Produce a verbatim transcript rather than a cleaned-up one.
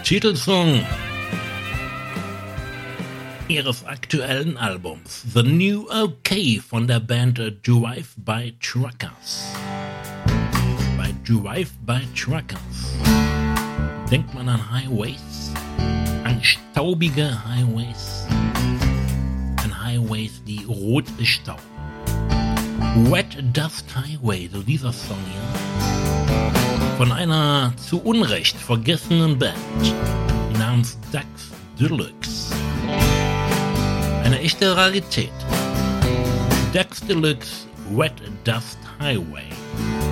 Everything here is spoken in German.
Titelsong ihres aktuellen Albums The New OK von der Band Drive by Truckers. Bei Drive by Truckers denkt man an Highways, an staubige Highways, an Highways, die rot bestauben. Wet Dust Highway, so dieser Song hier, von einer zu Unrecht vergessenen Band namens Dax Deluxe. Eine echte Rarität. Dax Deluxe Wet Dust Highway.